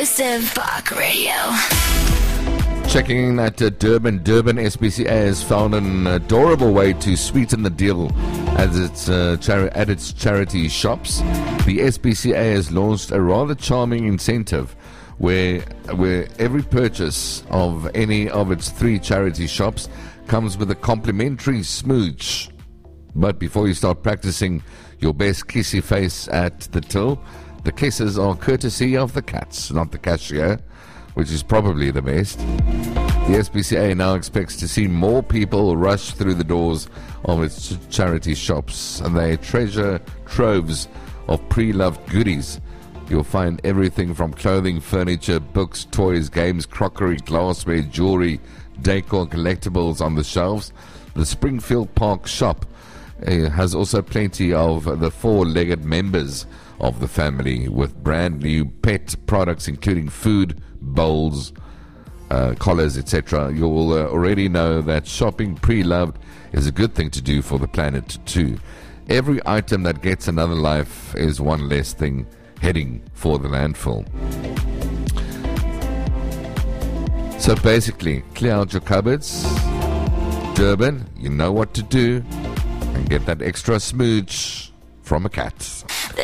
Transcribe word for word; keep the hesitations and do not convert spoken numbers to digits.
Exclusive Bark Radio. Checking in at uh, Durban. Durban S P C A has found an adorable way to sweeten the deal as its, uh, chari- at its charity shops. The S P C A has launched a rather charming incentive where, where every purchase of any of its three charity shops comes with a complimentary smooch. But before you start practicing your best kissy face at the till, the kisses are courtesy of the cats, not the cashier, which is probably the best. The S P C A now expects to see more people rush through the doors of its charity shops, and they treasure troves of pre-loved goodies. You'll find everything from clothing, furniture, books, toys, games, crockery, glassware, jewelry, decor, collectibles on the shelves. The Springfield Park shop uh, has also plenty of the four-legged members of the family with brand new pet products including food, bowls, uh, collars, et cetera. You'll uh, already know that shopping pre-loved is a good thing to do for the planet too. Every item that gets another life is one less thing heading for the landfill. So basically, clear out your cupboards. Durban, you know what to do, and get that extra smooch from a cat.